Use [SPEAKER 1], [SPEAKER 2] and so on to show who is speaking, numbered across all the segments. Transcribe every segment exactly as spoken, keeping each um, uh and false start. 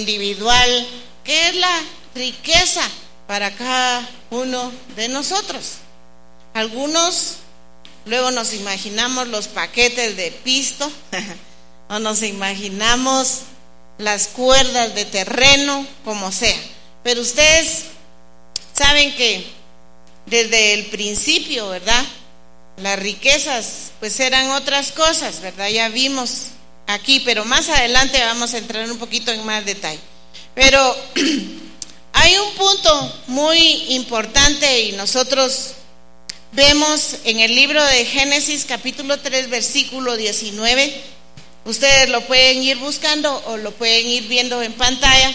[SPEAKER 1] individual, ¿qué es la riqueza para cada uno de nosotros? Algunos luego nos imaginamos los paquetes de pisto o nos imaginamos las cuerdas de terreno, como sea. Pero ustedes saben que desde el principio, ¿verdad?, las riquezas pues eran otras cosas, ¿verdad? Ya vimos aquí, pero más adelante vamos a entrar un poquito en más detalle. Pero hay un punto muy importante y nosotros vemos en el libro de Génesis capítulo tres versículo diecinueve. Ustedes lo pueden ir buscando o lo pueden ir viendo en pantalla.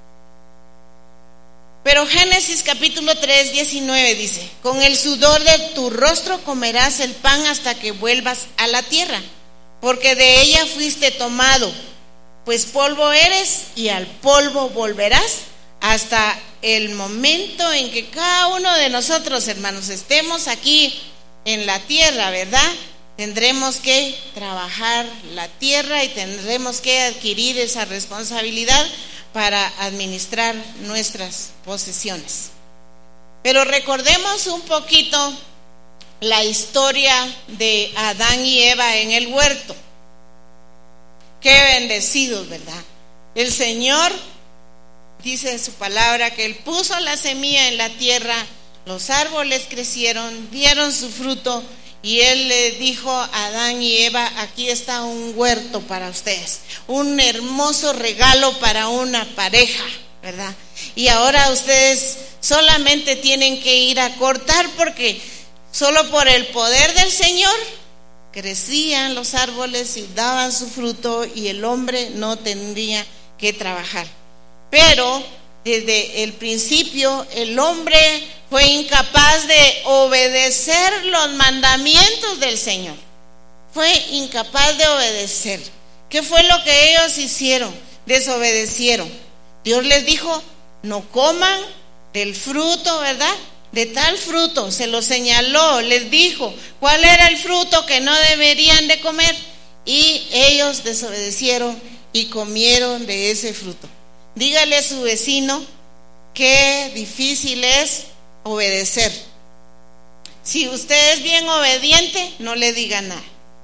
[SPEAKER 1] Pero Génesis capítulo tres, diecinueve dice: con el sudor de tu rostro comerás el pan hasta que vuelvas a la tierra, porque de ella fuiste tomado, pues polvo eres y al polvo volverás, hasta el momento en que cada uno de nosotros, hermanos, estemos aquí en la tierra, ¿verdad? Tendremos que trabajar la tierra y tendremos que adquirir esa responsabilidad para administrar nuestras posesiones. Pero recordemos un poquito la historia de Adán y Eva en el huerto. Qué bendecidos, ¿verdad? El Señor dice en su palabra que Él puso la semilla en la tierra, los árboles crecieron, dieron su fruto, y Él le dijo a Adán y Eva: aquí está un huerto para ustedes, un hermoso regalo para una pareja, ¿verdad? Y ahora ustedes solamente tienen que ir a cortar, porque solo por el poder del Señor crecían los árboles y daban su fruto, y el hombre no tendría que trabajar. Pero desde el principio el hombre fue incapaz de obedecer los mandamientos del Señor. Fue incapaz de obedecer. ¿Qué fue lo que ellos hicieron? Desobedecieron. Dios les dijo: no coman del fruto, ¿verdad? De tal fruto. Se lo señaló, les dijo cuál era el fruto que no deberían de comer, y ellos desobedecieron y comieron de ese fruto. Dígale a su vecino qué difícil es obedecer. Si usted es bien obediente, no le diga nada.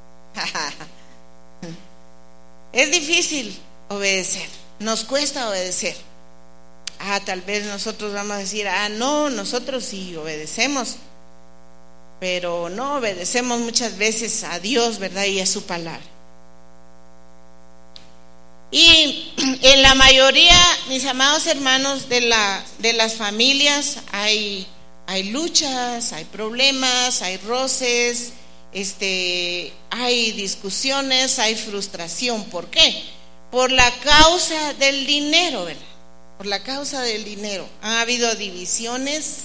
[SPEAKER 1] Es difícil obedecer, nos cuesta obedecer. Ah, tal vez nosotros vamos a decir: ah, no, nosotros sí obedecemos, pero no obedecemos muchas veces a Dios, ¿verdad? Y a su palabra. Y en la mayoría, mis amados hermanos, de la de las familias hay hay luchas, hay problemas, hay roces, este, hay discusiones, hay frustración. ¿Por qué? Por la causa del dinero, ¿verdad? Por la causa del dinero. Han habido divisiones,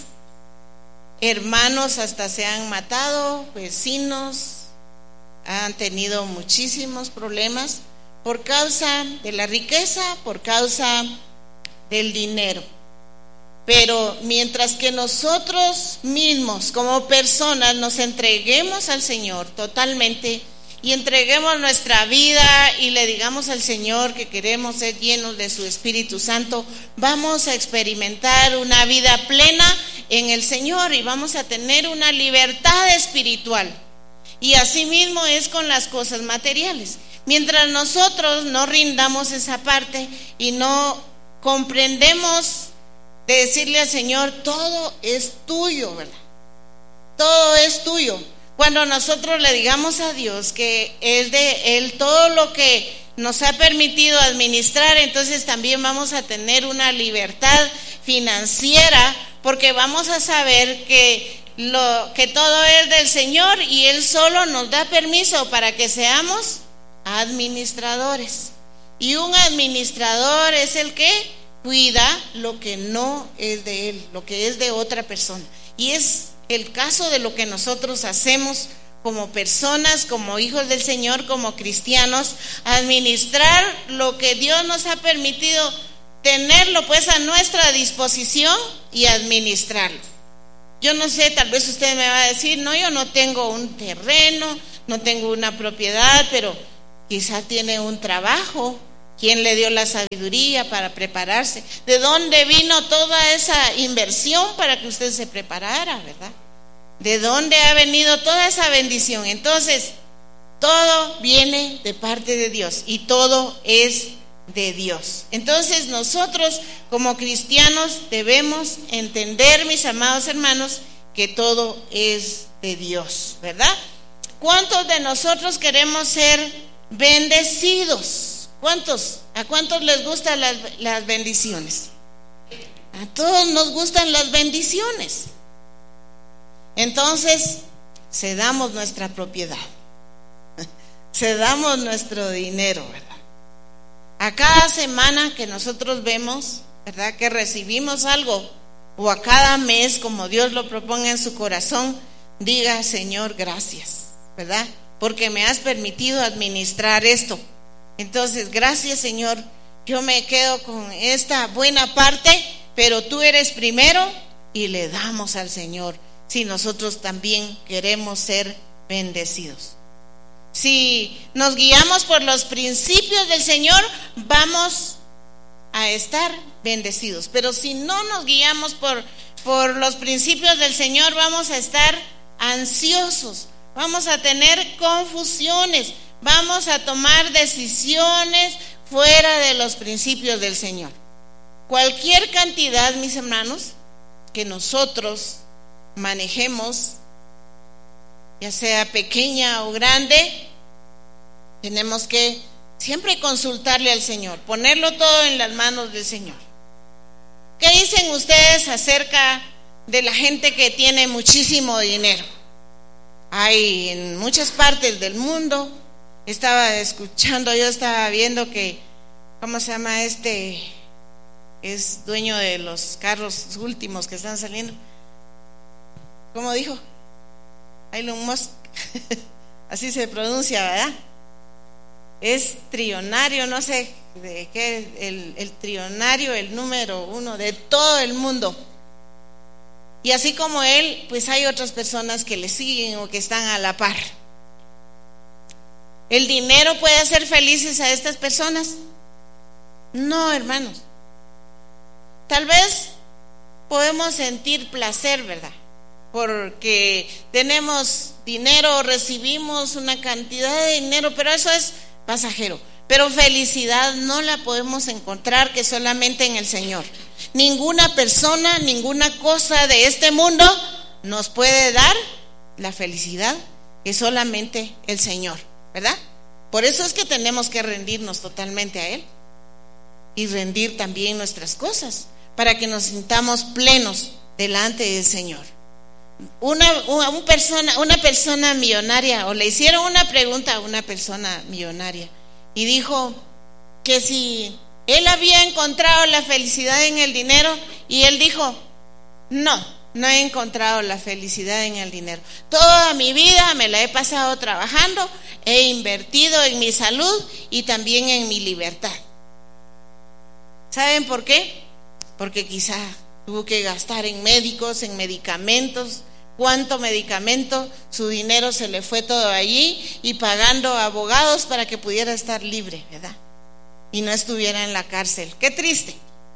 [SPEAKER 1] hermanos hasta se han matado, vecinos han tenido muchísimos problemas por causa de la riqueza, por causa del dinero. Pero mientras que nosotros mismos como personas nos entreguemos al Señor totalmente y entreguemos nuestra vida y le digamos al Señor que queremos ser llenos de su Espíritu Santo, vamos a experimentar una vida plena en el Señor y vamos a tener una libertad espiritual. Y así mismo es con las cosas materiales. Mientras nosotros no rindamos esa parte y no comprendemos de decirle al Señor: todo es tuyo, ¿verdad? Todo es tuyo. Cuando nosotros le digamos a Dios que es de Él todo lo que nos ha permitido administrar, entonces también vamos a tener una libertad financiera, porque vamos a saber que, lo, que todo es del Señor y Él solo nos da permiso para que seamos administradores. Y un administrador es el que cuida lo que no es de él, lo que es de otra persona. Y es el caso de lo que nosotros hacemos como personas, como hijos del Señor, como cristianos: administrar lo que Dios nos ha permitido tenerlo pues a nuestra disposición y administrarlo. Yo no sé, tal vez usted me va a decir: no, yo no tengo un terreno, no tengo una propiedad, pero quizá tiene un trabajo, ¿Quién le dio la sabiduría para prepararse? ¿De dónde vino toda esa inversión para que usted se preparara, verdad? ¿De dónde ha venido toda esa bendición? Entonces, todo viene de parte de Dios y todo es de Dios. Entonces, nosotros como cristianos debemos entender, mis amados hermanos, que todo es de Dios, ¿verdad? ¿Cuántos de nosotros queremos ser bendecidos? ¿Cuántos? ¿A cuántos les gustan las, las bendiciones? A todos nos gustan las bendiciones. Entonces, cedamos nuestra propiedad, cedamos nuestro dinero, ¿verdad? A cada semana que nosotros vemos, ¿verdad?, que recibimos algo, o a cada mes, como Dios lo proponga en su corazón, diga: Señor, gracias, ¿verdad? Porque me has permitido administrar esto. Entonces, gracias, Señor, yo me quedo con esta buena parte, pero tú eres primero, y le damos al Señor si nosotros también queremos ser bendecidos. Si nos guiamos por los principios del Señor, vamos a estar bendecidos. Pero si no nos guiamos por, por los principios del Señor, vamos a estar ansiosos, vamos a tener confusiones, vamos a tomar decisiones fuera de los principios del Señor. Cualquier cantidad, mis hermanos, que nosotros manejemos, ya sea pequeña o grande, tenemos que siempre consultarle al Señor, ponerlo todo en las manos del Señor. ¿Qué dicen ustedes acerca de la gente que tiene muchísimo dinero? Hay en muchas partes del mundo. Estaba escuchando, yo estaba viendo que, ¿cómo se llama este? Es dueño de los carros últimos que están saliendo. ¿Cómo dijo? Elon Musk. Así se pronuncia, ¿verdad? Es trillonario, no sé de qué, el, el trillonario, el número uno de todo el mundo. Y así como él, pues hay otras personas que le siguen o que están a la par. ¿El dinero puede hacer felices a estas personas? No, hermanos. Tal vez podemos sentir placer, ¿verdad?, porque tenemos dinero, recibimos una cantidad de dinero, pero eso es pasajero. Pero felicidad no la podemos encontrar que solamente en el Señor. Ninguna persona, ninguna cosa de este mundo nos puede dar la felicidad que solamente el Señor, ¿verdad? Por eso es que tenemos que rendirnos totalmente a Él y rendir también nuestras cosas para que nos sintamos plenos delante del Señor. Una, una, una, persona, una persona millonaria, o le hicieron una pregunta a una persona millonaria y dijo que si él había encontrado la felicidad en el dinero, y él dijo: no, no he encontrado la felicidad en el dinero. Toda mi vida me la he pasado trabajando, he invertido en mi salud y también en mi libertad. ¿Saben por qué? Porque quizá tuvo que gastar en médicos, en medicamentos. ¿Cuánto medicamento? Su dinero se le fue todo allí, y pagando abogados para que pudiera estar libre, ¿verdad?, y no estuviera en la cárcel. Qué triste.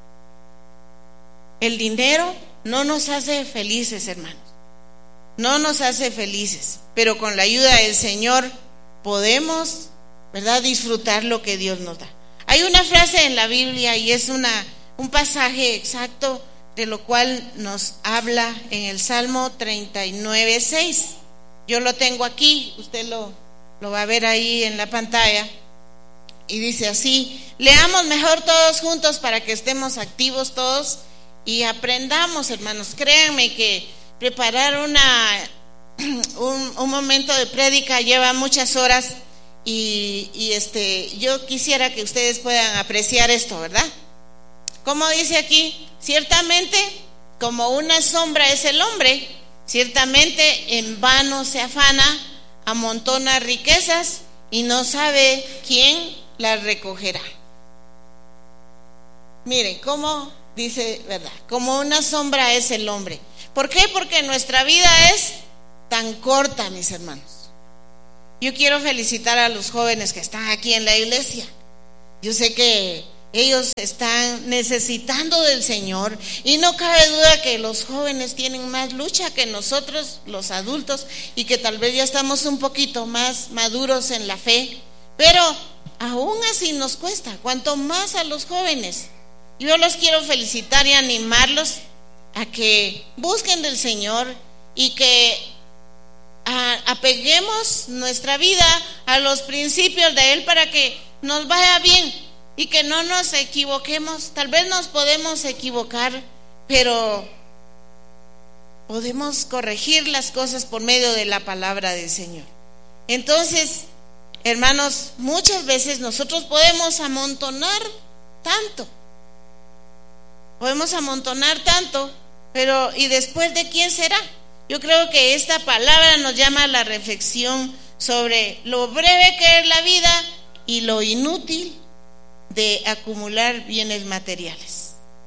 [SPEAKER 1] El dinero no nos hace felices, hermanos, no nos hace felices, pero con la ayuda del Señor podemos, ¿verdad?, disfrutar lo que Dios nos da. Hay una frase en la Biblia, y es una, un pasaje exacto de lo cual nos habla en el Salmo treinta y nueve, seis. Yo lo tengo aquí, usted lo, lo va a ver ahí en la pantalla, y dice así: leamos mejor todos juntos para que estemos activos todos y aprendamos, hermanos. Créanme que preparar una un, un momento de prédica lleva muchas horas, y, y este yo quisiera que ustedes puedan apreciar esto, ¿verdad? Como dice aquí: ciertamente como una sombra es el hombre, ciertamente en vano se afana, amontona riquezas y no sabe quién las recogerá. Miren cómo dice, ¿verdad? Como una sombra es el hombre. ¿Por qué? Porque nuestra vida es tan corta, mis hermanos. Yo quiero felicitar a los jóvenes que están aquí en la iglesia. Yo sé que ellos están necesitando del Señor y no cabe duda que los jóvenes tienen más lucha que nosotros, los adultos, y que tal vez ya estamos un poquito más maduros en la fe, pero aún así nos cuesta, cuanto más a los jóvenes. Yo los quiero felicitar y animarlos a que busquen del Señor y que a, apeguemos nuestra vida a los principios de Él para que nos vaya bien y que no nos equivoquemos. Tal vez nos podemos equivocar, pero podemos corregir las cosas por medio de la palabra del Señor. Entonces, hermanos, muchas veces nosotros podemos amontonar tanto, podemos amontonar tanto, pero ¿y después de quién será? Yo creo que esta palabra nos llama a la reflexión sobre lo breve que es la vida y lo inútil de acumular bienes materiales.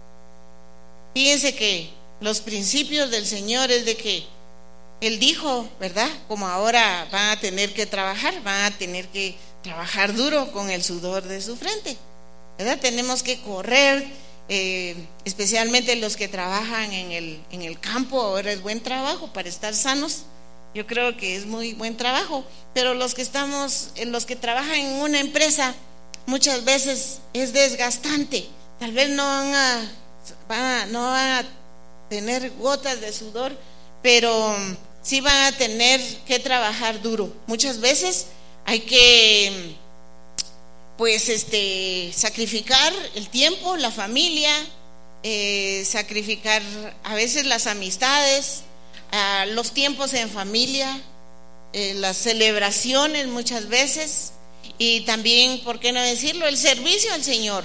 [SPEAKER 1] Fíjense que los principios del Señor es de que Él dijo, ¿verdad? Como ahora van a tener que trabajar, van a tener que trabajar duro con el sudor de su frente, ¿verdad? Tenemos que correr, eh, especialmente los que trabajan en el, en el campo. Ahora es buen trabajo para estar sanos. Yo creo que es muy buen trabajo, pero los que estamos, los que trabajan en una empresa, muchas veces es desgastante. Tal vez no van a, van a, no van a tener gotas de sudor, pero sí van a tener que trabajar duro. Muchas veces hay que, pues, este, sacrificar el tiempo, la familia, eh, sacrificar a veces las amistades, eh, los tiempos en familia, eh, las celebraciones muchas veces. Y también, ¿por qué no decirlo?, el servicio al Señor.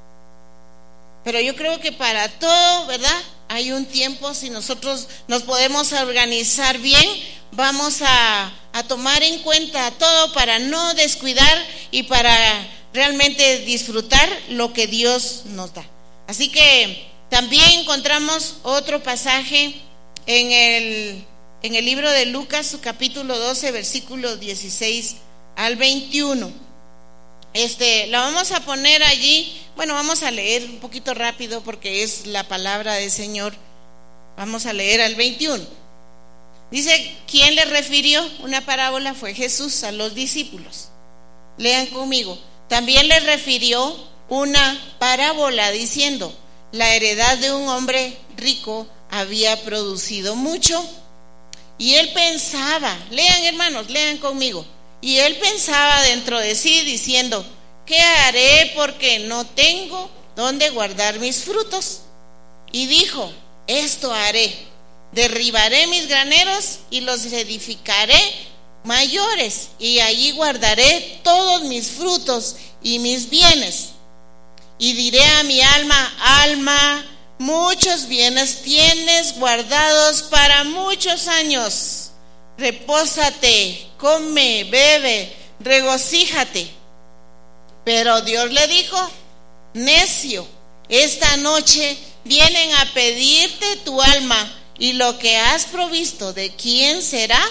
[SPEAKER 1] Pero yo creo que para todo, ¿verdad?, hay un tiempo. Si nosotros nos podemos organizar bien, vamos a, a tomar en cuenta todo para no descuidar y para realmente disfrutar lo que Dios nos da. Así que también encontramos otro pasaje en el, en el libro de Lucas, su capítulo doce, versículos dieciséis al veintiuno. Este, la vamos a poner allí. Bueno, vamos a leer un poquito rápido porque es la palabra del Señor. Vamos a leer al veintiuno. Dice, ¿quién le refirió una parábola? Fue Jesús a los discípulos. Lean conmigo. También le refirió una parábola diciendo, la heredad de un hombre rico había producido mucho y él pensaba, lean hermanos, lean conmigo. Y él pensaba dentro de sí diciendo, ¿qué haré porque no tengo dónde guardar mis frutos? Y dijo, esto haré, derribaré mis graneros y los edificaré mayores, y allí guardaré todos mis frutos y mis bienes. Y diré a mi alma, alma, muchos bienes tienes guardados para muchos años. Repósate, come, bebe, regocíjate. Pero Dios le dijo, necio, esta noche vienen a pedirte tu alma, y lo que has provisto, ¿de quién será?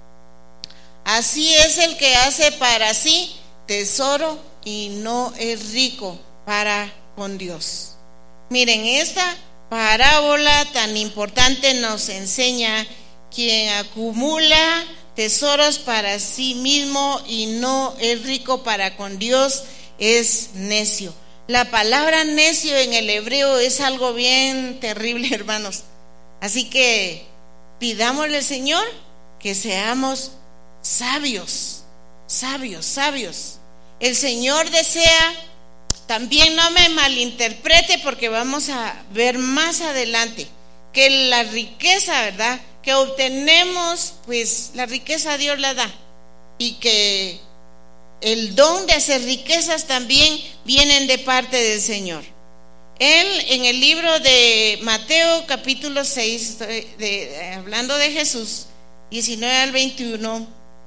[SPEAKER 1] Así es el que hace para sí tesoro y no es rico para con Dios. Miren, esta parábola tan importante nos enseña: quien acumula tesoros para sí mismo y no es rico para con Dios es necio. La palabra necio en el hebreo es algo bien terrible, hermanos. Así que pidámosle al Señor que seamos sabios, sabios, sabios. El Señor desea, también no me malinterprete, porque vamos a ver más adelante que la riqueza, ¿verdad?, que obtenemos, pues la riqueza Dios la da, y que el don de hacer riquezas también vienen de parte del Señor. Él, en el libro de Mateo capítulo seis, de, de, hablando de Jesús, diecinueve al veintiuno,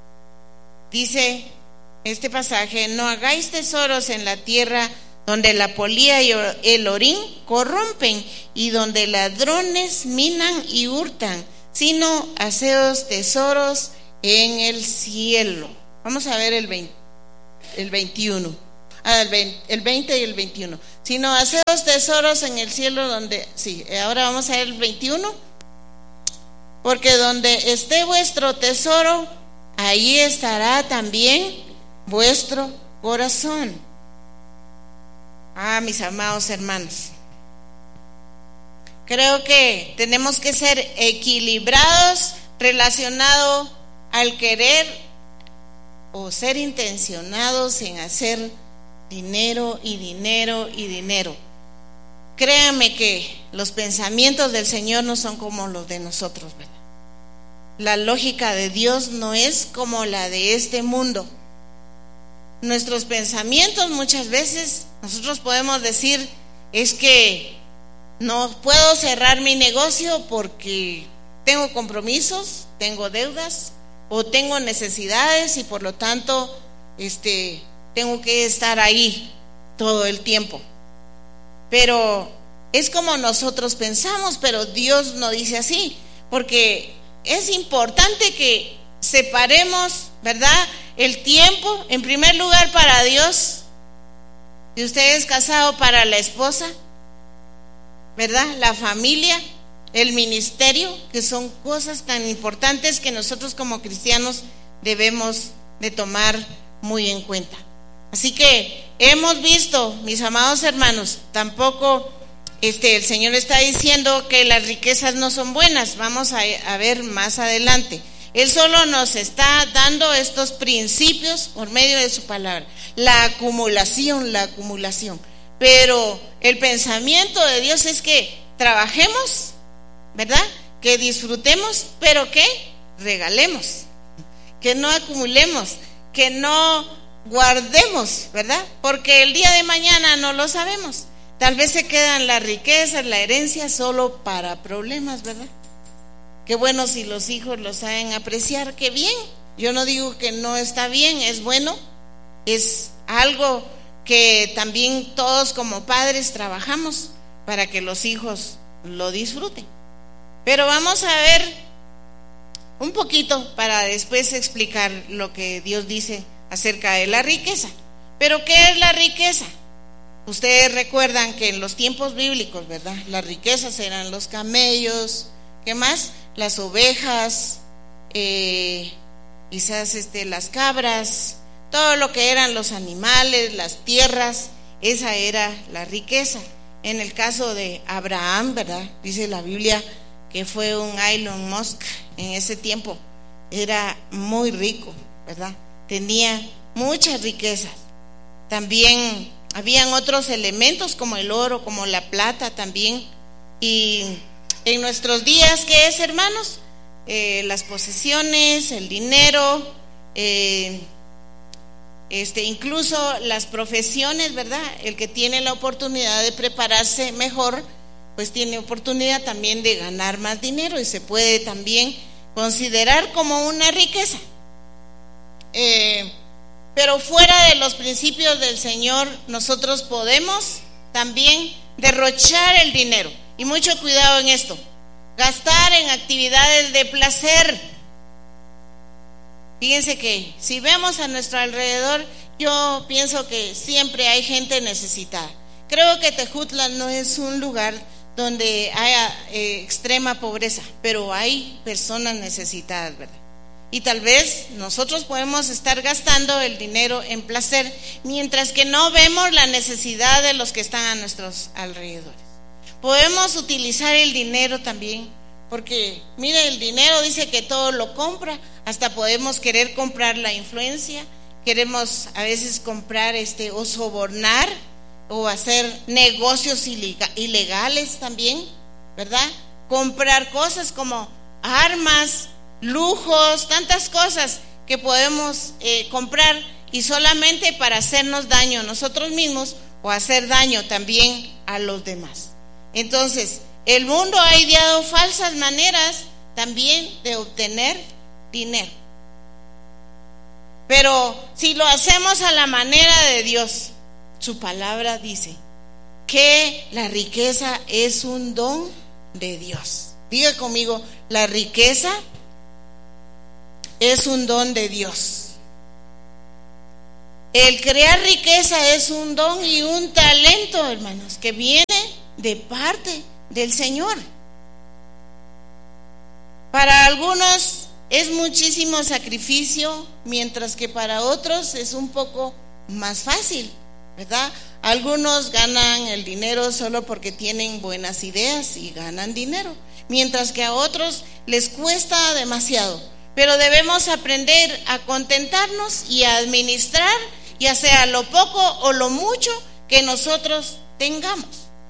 [SPEAKER 1] dice este pasaje: no hagáis tesoros en la tierra, donde la polía y el orín corrompen, y donde ladrones minan y hurtan, sino haceos tesoros en el cielo. Vamos a ver el, veinte, el veintiuno. ah, el veinte, el veinte y el veintiuno. Sino haceos tesoros en el cielo donde, sí, ahora vamos a ver el veintiuno. Porque donde esté vuestro tesoro, ahí estará también vuestro corazón. Ah, mis amados hermanos, creo que tenemos que ser equilibrados relacionado al querer o ser intencionados en hacer dinero y dinero y dinero. Créanme que los pensamientos del Señor no son como los de nosotros, ¿verdad? La lógica de Dios no es como la de este mundo. Nuestros pensamientos muchas veces, nosotros podemos decir, es que no puedo cerrar mi negocio porque tengo compromisos, tengo deudas o tengo necesidades y por lo tanto este, tengo que estar ahí todo el tiempo. Pero es como nosotros pensamos, pero Dios no dice así, porque es importante que separemos, ¿verdad?, el tiempo, en primer lugar para Dios. Si usted es casado, para la esposa, ¿verdad?, la familia, el ministerio, que son cosas tan importantes que nosotros como cristianos debemos de tomar muy en cuenta. Así que hemos visto, mis amados hermanos, tampoco este, el Señor está diciendo que las riquezas no son buenas. Vamos a, a ver más adelante. Él solo nos está dando estos principios por medio de su palabra. La acumulación, la acumulación. Pero el pensamiento de Dios es que trabajemos, ¿verdad?, que disfrutemos, pero que regalemos, que no acumulemos, que no guardemos, ¿verdad? Porque el día de mañana no lo sabemos. Tal vez se quedan las riquezas, la herencia solo para problemas, ¿verdad? Qué bueno si los hijos lo saben apreciar, qué bien. Yo no digo que no está bien, es bueno, es algo que también todos como padres trabajamos para que los hijos lo disfruten. Pero vamos a ver un poquito para después explicar lo que Dios dice acerca de la riqueza. Pero ¿qué es la riqueza? Ustedes recuerdan que en los tiempos bíblicos, ¿verdad?, las riquezas eran los camellos, ¿qué más? Las ovejas, eh, quizás este, las cabras, todo lo que eran los animales, las tierras, esa era la riqueza. En el caso de Abraham, ¿verdad?, dice la Biblia que fue un Elon Musk en ese tiempo, era muy rico, ¿verdad?, tenía muchas riquezas. También habían otros elementos como el oro, como la plata también. Y en nuestros días, ¿qué es, hermanos? Eh, las posesiones, el dinero, eh, este, incluso las profesiones, ¿verdad? El que tiene la oportunidad de prepararse mejor, pues tiene oportunidad también de ganar más dinero y se puede también considerar como una riqueza. Eh, pero fuera de los principios del Señor, nosotros podemos también derrochar el dinero. Y mucho cuidado en esto, gastar en actividades de placer. Fíjense que si vemos a nuestro alrededor, yo pienso que siempre hay gente necesitada. Creo que Tejutla no es un lugar donde haya eh, extrema pobreza, pero hay personas necesitadas, ¿verdad? Y tal vez nosotros podemos estar gastando el dinero en placer, mientras que no vemos la necesidad de los que están a nuestros alrededores. Podemos utilizar el dinero también, porque mire, el dinero dice que todo lo compra, hasta podemos querer comprar la influencia, queremos a veces comprar este o sobornar o hacer negocios ilegales también, ¿verdad? Comprar cosas como armas, lujos, tantas cosas que podemos eh, comprar y solamente para hacernos daño a nosotros mismos o hacer daño también a los demás. Entonces, el mundo ha ideado falsas maneras también de obtener dinero. Pero si lo hacemos a la manera de Dios, su palabra dice que la riqueza es un don de Dios. Diga conmigo, la riqueza es un don de Dios. el crear riqueza es un don y un talento, hermanos, que viene de parte del Señor. Para algunos es muchísimo sacrificio, mientras que para otros es un poco más fácil, ¿verdad? Algunos ganan el dinero solo porque tienen buenas ideas y ganan dinero, mientras que a otros les cuesta demasiado. Pero debemos aprender a contentarnos y a administrar, ya sea lo poco o lo mucho que nosotros tengamos.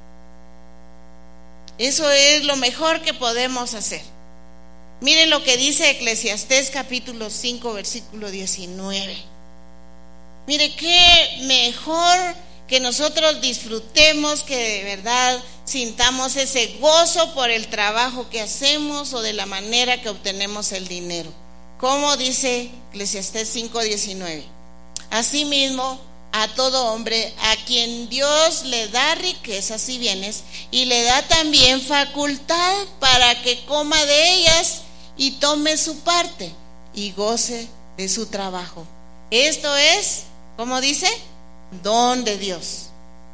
[SPEAKER 1] Eso es lo mejor que podemos hacer. Miren lo que dice Eclesiastés capítulo cinco versículo diecinueve. Mire, qué mejor que nosotros disfrutemos, que de verdad sintamos ese gozo por el trabajo que hacemos o de la manera que obtenemos el dinero. Como dice Eclesiastés cinco diecinueve. Asimismo, a todo hombre a quien Dios le da riquezas y bienes, y le da también facultad para que coma de ellas y tome su parte y goce de su trabajo. Esto es, ¿cómo dice? Don de Dios.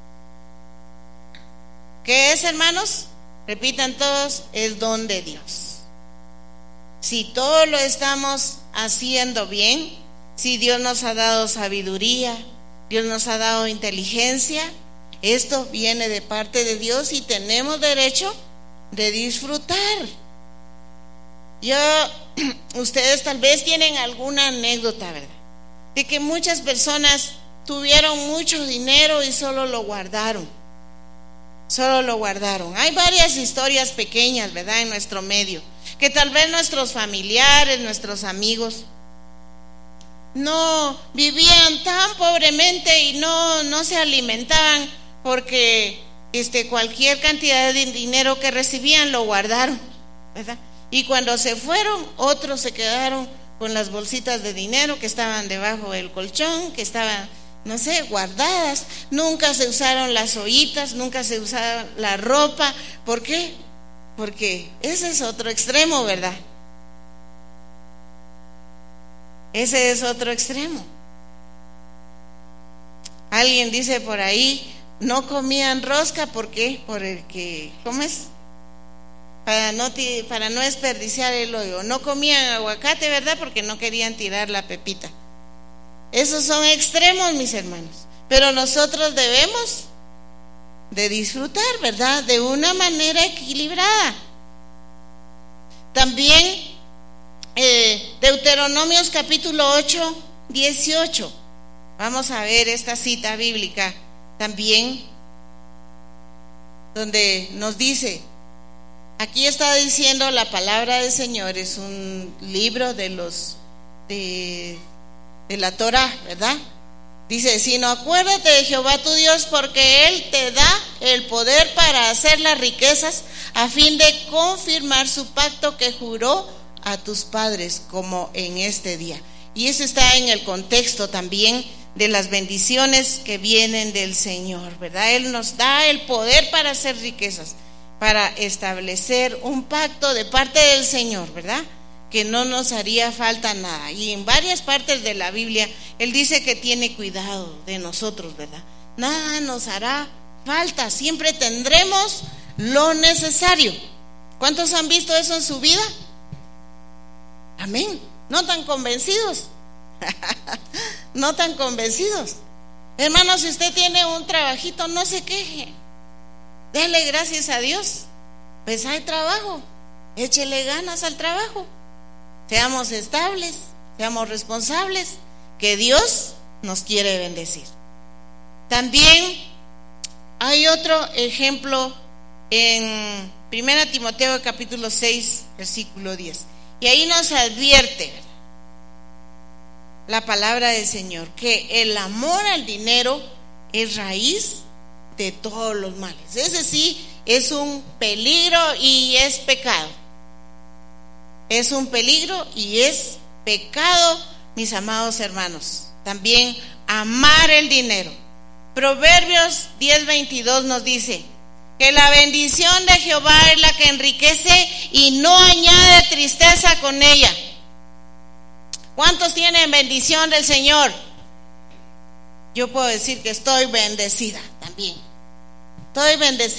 [SPEAKER 1] ¿Qué es, hermanos? Repitan todos, es don de Dios. Si todo lo estamos haciendo bien, si Dios nos ha dado sabiduría, Dios nos ha dado inteligencia, esto viene de parte de Dios y tenemos derecho de disfrutar. Yo, ustedes tal vez tienen alguna anécdota, ¿verdad? De que muchas personas tuvieron mucho dinero y solo lo guardaron. Solo lo guardaron. Hay varias historias pequeñas, ¿verdad? En nuestro medio, que tal vez nuestros familiares, nuestros amigos no vivían tan pobremente y no, no se alimentaban porque este, cualquier cantidad de dinero que recibían lo guardaron, ¿verdad? Y cuando se fueron, otros se quedaron con las bolsitas de dinero que estaban debajo del colchón, que estaban, no sé, guardadas. Nunca se usaron las ollitas, nunca se usaba la ropa. ¿Por qué? Porque ese es otro extremo, ¿verdad? Ese es otro extremo. Alguien dice por ahí, no comían rosca, ¿por qué? Por el que, ¿cómo es? Para no, para no desperdiciar el hoyo. No comían aguacate, ¿verdad? Porque no querían tirar la pepita. Esos son extremos, mis hermanos. Pero nosotros debemos de disfrutar, ¿verdad? De una manera equilibrada. También eh, Deuteronomios capítulo ocho, dieciocho. Vamos a ver esta cita bíblica también, donde nos dice, aquí está diciendo la palabra del Señor, es un libro de los de, de la Torá, ¿verdad? Dice, sino acuérdate de Jehová tu Dios, porque Él te da el poder para hacer las riquezas, a fin de confirmar su pacto que juró a tus padres, como en este día. Y eso está en el contexto también de las bendiciones que vienen del Señor, ¿verdad? Él nos da el poder para hacer riquezas, para establecer un pacto de parte del Señor, ¿verdad? Que no nos haría falta nada. Y en varias partes de la Biblia Él dice que tiene cuidado de nosotros, ¿verdad? Nada nos hará falta, siempre tendremos lo necesario. ¿Cuántos han visto eso en su vida? Amén. No tan convencidos. No tan convencidos. Hermano, si usted tiene un trabajito, no se queje. Dele gracias a Dios. Pues hay trabajo. Échele ganas al trabajo. Seamos estables, seamos responsables, que Dios nos quiere bendecir. También hay otro ejemplo en primera Timoteo capítulo seis, versículo diez. Y ahí nos advierte la palabra del Señor, que el amor al dinero es raíz de todos los males. Ese sí es un peligro y es pecado. Es un peligro y es pecado, mis amados hermanos. También amar el dinero. Proverbios diez veintidós nos dice que la bendición de Jehová es la que enriquece y no añade tristeza con ella. ¿Cuántos tienen bendición del Señor? yo puedo decir que estoy bendecida también. Estoy bendecida.